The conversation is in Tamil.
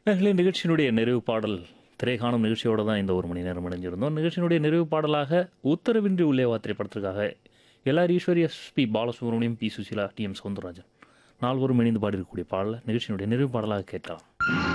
நிகழ்ச்சியினுடைய நிறைவு பாடல் திரைக்காணும் நிகழ்ச்சியோடு தான் இந்த ஒரு மணி நேரம் இணைஞ்சிருந்தோம். நிகழ்ச்சியினுடைய நிறைவு பாடலாக உத்தரவின்றி உள்ளேவா திரைப்படத்திற்காக LR Eswari, SP Balasubramaniam, B Susheela, D M Soundararajan நால்வரும் இணைந்து பாடியிருக்கக்கூடிய பாடலை நிகழ்ச்சியினுடைய நிறைவு பாடலாக கேட்கலாம்.